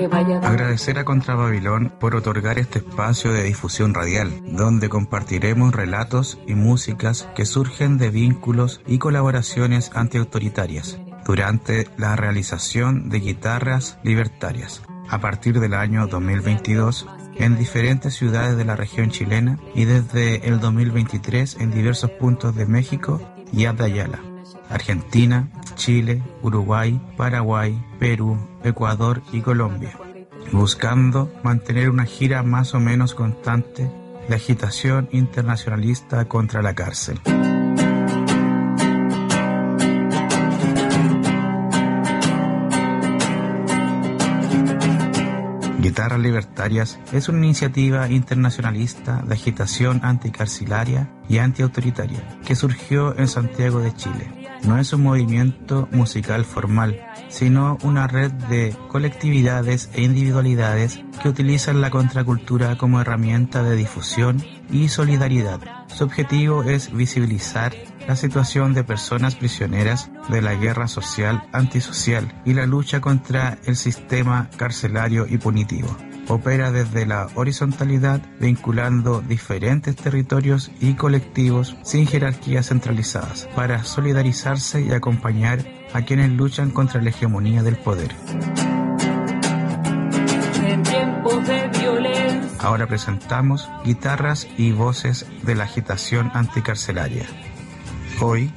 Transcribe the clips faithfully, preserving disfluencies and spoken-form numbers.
Agradecer a Contrababilón por otorgar este espacio de difusión radial, donde compartiremos relatos y músicas que surgen de vínculos y colaboraciones antiautoritarias durante la realización de guitarras libertarias a partir del año dos mil veintidós en diferentes ciudades de la región chilena y desde el dos mil veintitrés en diversos puntos de México y Ayala, Argentina, Chile, Uruguay, Paraguay, Perú, Ecuador y Colombia, buscando mantener una gira más o menos constante de agitación internacionalista contra la cárcel. Guitarras Libertarias es una iniciativa internacionalista de agitación anticarcelaria y antiautoritaria que surgió en Santiago de Chile. No es un movimiento musical formal, sino una red de colectividades e individualidades que utilizan la contracultura como herramienta de difusión y solidaridad. Su objetivo es visibilizar la situación de personas prisioneras de la guerra social antisocial y la lucha contra el sistema carcelario y punitivo. Opera desde la horizontalidad, vinculando diferentes territorios y colectivos sin jerarquías centralizadas, para solidarizarse y acompañar a quienes luchan contra la hegemonía del poder. En tiempos de violencia. Ahora presentamos guitarras y voces de la agitación anticarcelaria. Hoy,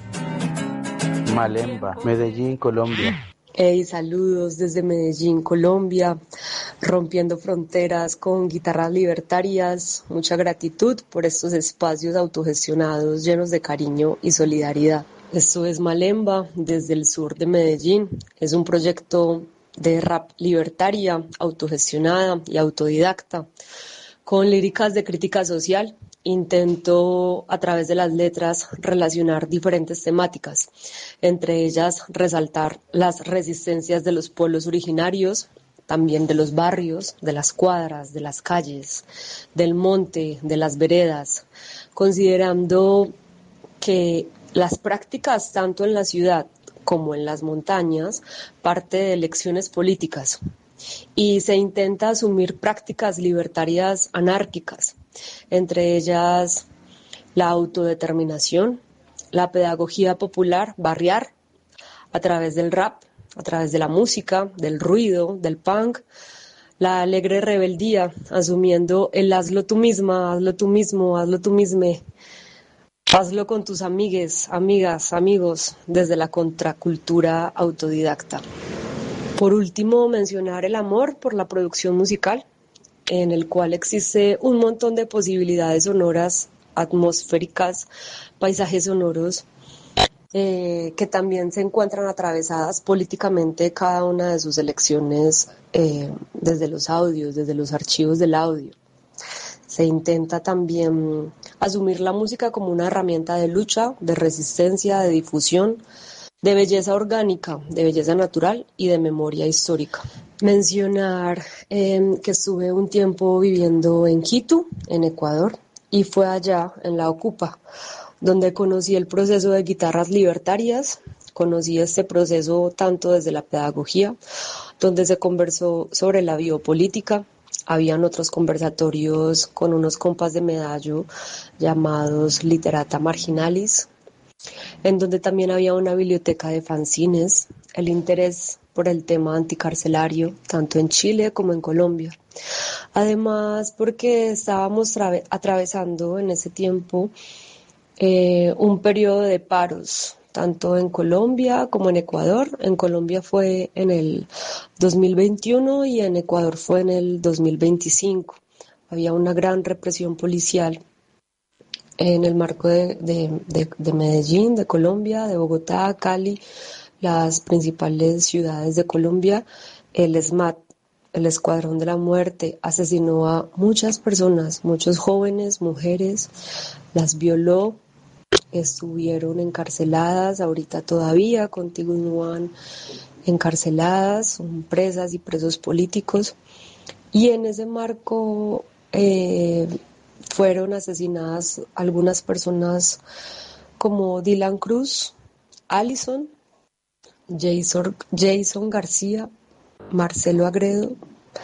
Malemba, Medellín, Colombia. Hey, saludos desde Medellín, Colombia, rompiendo fronteras con guitarras libertarias. Mucha gratitud por estos espacios autogestionados llenos de cariño y solidaridad. Esto es Malemba, desde el sur de Medellín. Es un proyecto de rap libertaria, autogestionada y autodidacta, con líricas de crítica social. Intento, a través de las letras, relacionar diferentes temáticas, entre ellas resaltar las resistencias de los pueblos originarios, también de los barrios, de las cuadras, de las calles, del monte, de las veredas, considerando que las prácticas tanto en la ciudad como en las montañas parte de elecciones políticas y se intenta asumir prácticas libertarias anárquicas, entre ellas la autodeterminación, la pedagogía popular, barriar, a través del rap, a través de la música, del ruido, del punk, la alegre rebeldía, asumiendo el hazlo tú misma, hazlo tú mismo, hazlo tú misme, hazlo con tus amigues, amigas, amigos, desde la contracultura autodidacta. Por último, mencionar el amor por la producción musical, en el cual existe un montón de posibilidades sonoras, atmosféricas, paisajes sonoros, eh, que también se encuentran atravesadas políticamente cada una de sus elecciones eh, desde los audios, desde los archivos del audio. Se intenta también asumir la música como una herramienta de lucha, de resistencia, de difusión, de belleza orgánica, de belleza natural y de memoria histórica. Mencionar eh, que estuve un tiempo viviendo en Quito, en Ecuador, y fue allá, en la Ocupa, donde conocí el proceso de guitarras libertarias. Conocí este proceso tanto desde la pedagogía, donde se conversó sobre la biopolítica. Habían otros conversatorios con unos compas de Medallo llamados Literata Marginalis, en donde también había una biblioteca de fanzines, el interés por el tema anticarcelario, tanto en Chile como en Colombia. Además, porque estábamos tra- atravesando en ese tiempo eh, un periodo de paros, tanto en Colombia como en Ecuador. En Colombia fue en el dos mil veintiuno y en Ecuador fue en el dos mil veinticinco. Había una gran represión policial en el marco de, de, de, de Medellín, de Colombia, de Bogotá, Cali, las principales ciudades de Colombia. El ESMAD, el Escuadrón de la Muerte, asesinó a muchas personas, muchos jóvenes, mujeres, las violó, estuvieron encarceladas, ahorita todavía continúan encarceladas, son presas y presos políticos. Y en ese marco eh, fueron asesinadas algunas personas como Dylan Cruz, Allison, Jason, Jason García, Marcelo Agredo,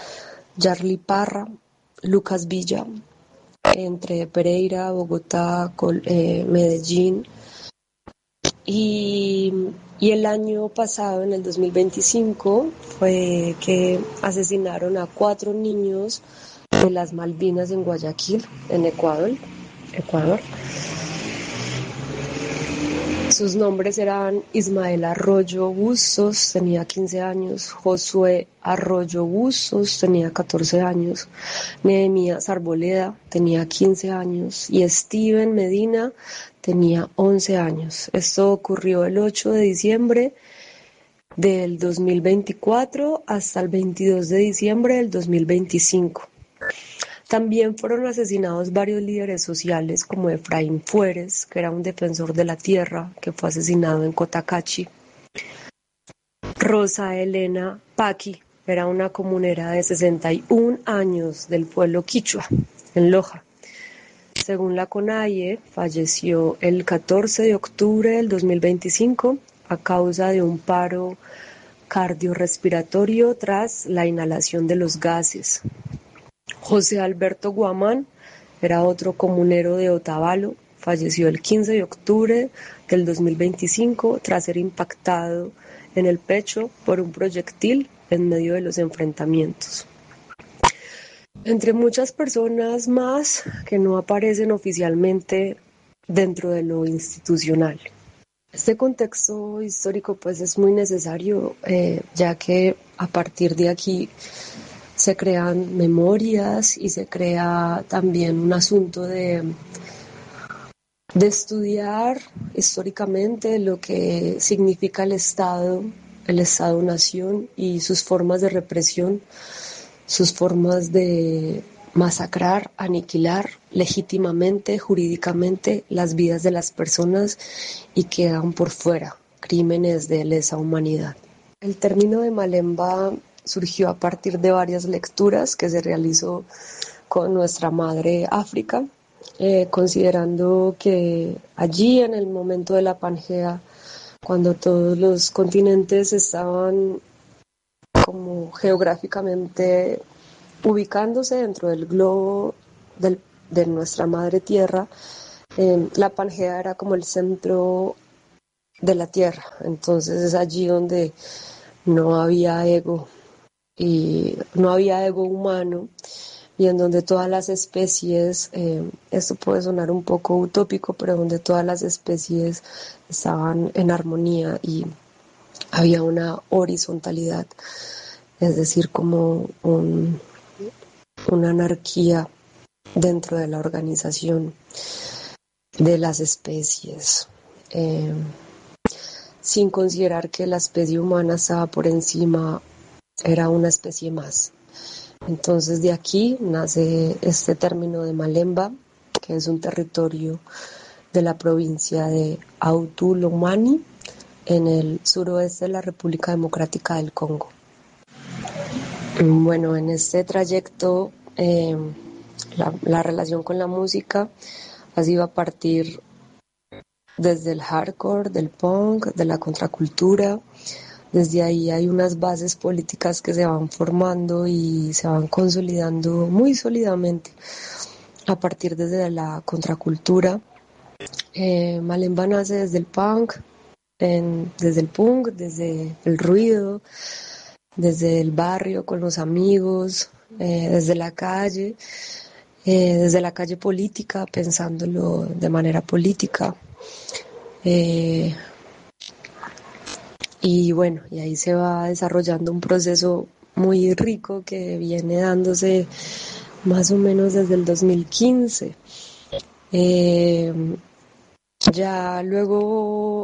Yarly Parra, Lucas Villa, entre Pereira, Bogotá, Col- eh, Medellín. Y, y el año pasado, en el dos mil veinticinco, fue que asesinaron a cuatro niños de las Malvinas en Guayaquil, en Ecuador. Ecuador. Sus nombres eran Ismael Arroyo Bustos, tenía quince años, Josué Arroyo Bustos, tenía catorce años, Nehemías Arboleda, tenía quince años, y Steven Medina tenía once años. Esto ocurrió el ocho de diciembre del dos mil veinticuatro hasta el veintidós de diciembre del dos mil veinticinco. También fueron asesinados varios líderes sociales como Efraín Fueres, que era un defensor de la tierra, que fue asesinado en Cotacachi. Rosa Elena Paqui era una comunera de sesenta y un años del pueblo quichua, en Loja. Según la CONAIE, falleció el catorce de octubre del dos mil veinticinco a causa de un paro cardiorrespiratorio tras la inhalación de los gases. José Alberto Guamán era otro comunero de Otavalo, falleció el quince de octubre del dos mil veinticinco tras ser impactado en el pecho por un proyectil en medio de los enfrentamientos. Entre muchas personas más que no aparecen oficialmente dentro de lo institucional. Este contexto histórico pues es muy necesario, eh, ya que a partir de aquí se crean memorias y se crea también un asunto de, de estudiar históricamente lo que significa el Estado, el Estado-nación y sus formas de represión, sus formas de masacrar, aniquilar legítimamente, jurídicamente las vidas de las personas y quedan por fuera crímenes de lesa humanidad. El término de Malemba surgió a partir de varias lecturas que se realizó con nuestra madre África, eh, considerando que allí en el momento de la Pangea, cuando todos los continentes estaban como geográficamente ubicándose dentro del globo del, de nuestra madre tierra, eh, la Pangea era como el centro de la tierra. Entonces es allí donde no había ego y no había ego humano, y en donde todas las especies, eh, esto puede sonar un poco utópico, pero donde todas las especies estaban en armonía y había una horizontalidad, es decir, como un, una anarquía dentro de la organización de las especies, eh, sin considerar que la especie humana estaba por encima, era una especie más. Entonces de aquí nace este término de Malemba, que es un territorio de la provincia de Haut-Lomami, en el suroeste de la República Democrática del Congo. Bueno, en este trayecto eh, la, la relación con la música ha sido a partir desde el hardcore, del punk, de la contracultura. Desde ahí hay unas bases políticas que se van formando y se van consolidando muy sólidamente a partir desde la contracultura. Eh, Malemba nace desde el punk, en, desde el punk, desde el ruido, desde el barrio con los amigos, eh, desde la calle, eh, desde la calle política, pensándolo de manera política. Eh, Y bueno, y ahí se va desarrollando un proceso muy rico que viene dándose más o menos desde el dos mil quince. Eh, ya luego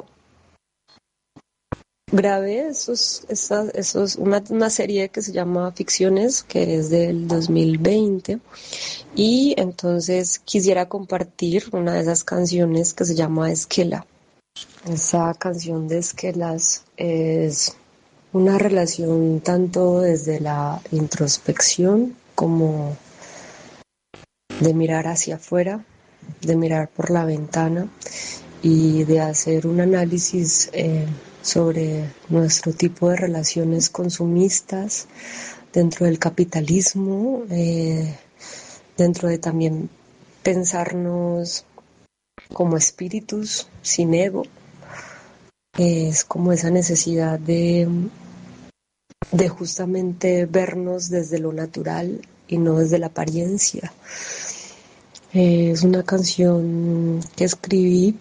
grabé esos, esas, esos, una, una serie que se llama Ficciones, que es del dos mil veinte, y entonces quisiera compartir una de esas canciones que se llama Esquela. Esa canción de Esquelas es una relación tanto desde la introspección como de mirar hacia afuera, de mirar por la ventana y de hacer un análisis eh, sobre nuestro tipo de relaciones consumistas, dentro del capitalismo, eh, dentro de también pensarnos como espíritus sin ego. Es como esa necesidad de, de justamente vernos desde lo natural y no desde la apariencia. Eh, es una canción que escribí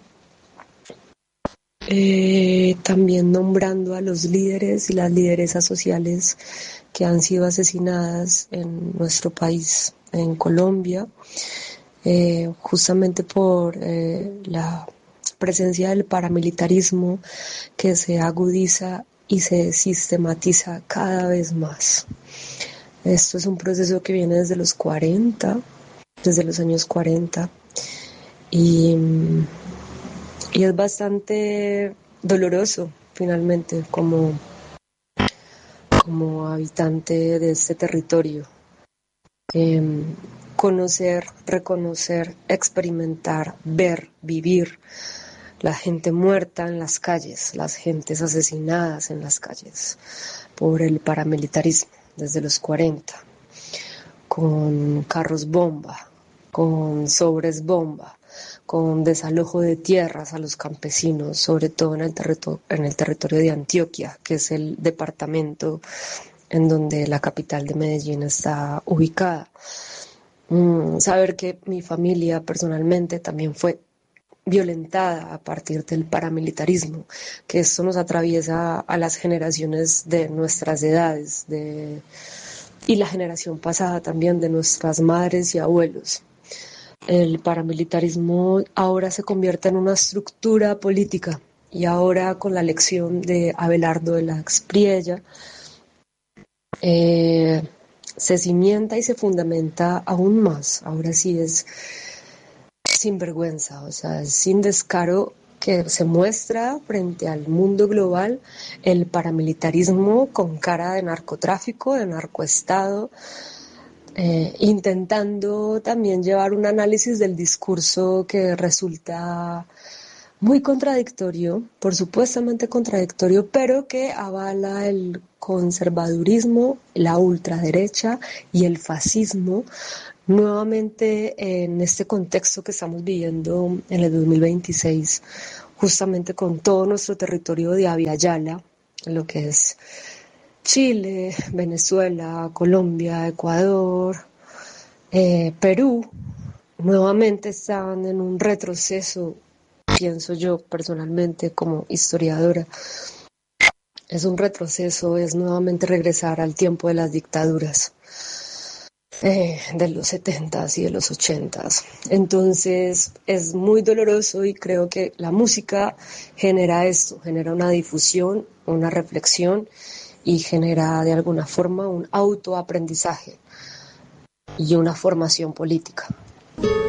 eh, también nombrando a los líderes y las lideresas sociales que han sido asesinadas en nuestro país, en Colombia, eh, justamente por eh, la presencia del paramilitarismo que se agudiza y se sistematiza cada vez más. Esto es un proceso que viene desde los cuarenta, desde los años cuarenta, y, y es bastante doloroso finalmente como, como habitante de este territorio. Eh, conocer, reconocer, experimentar, ver, vivir la gente muerta en las calles, las gentes asesinadas en las calles por el paramilitarismo desde los cuarenta, con carros bomba, con sobres bomba, con desalojo de tierras a los campesinos, sobre todo en el, territorio, en el territorio de Antioquia, que es el departamento en donde la capital de Medellín está ubicada. Mm, saber que mi familia personalmente también fue violentada a partir del paramilitarismo, que esto nos atraviesa a las generaciones de nuestras edades de, y la generación pasada también de nuestras madres y abuelos. El paramilitarismo ahora se convierte en una estructura política y ahora con la elección de Abelardo de la Expriella eh, se cimienta y se fundamenta aún más. Ahora sí es sin vergüenza, o sea, sin descaro que se muestra frente al mundo global el paramilitarismo con cara de narcotráfico, de narcoestado, eh, intentando también llevar un análisis del discurso que resulta muy contradictorio, por supuestamente contradictorio, pero que avala el conservadurismo, la ultraderecha y el fascismo, nuevamente en este contexto que estamos viviendo en el dos mil veintiséis, justamente con todo nuestro territorio de Abya Yala, lo que es Chile, Venezuela, Colombia, Ecuador, eh, Perú, nuevamente están en un retroceso, pienso yo personalmente como historiadora. Es un retroceso, es nuevamente regresar al tiempo de las dictaduras. Eh, de los setentas y de los ochentas. Entonces es muy doloroso y creo que la música genera esto, genera una difusión, una reflexión y genera de alguna forma un autoaprendizaje y una formación política.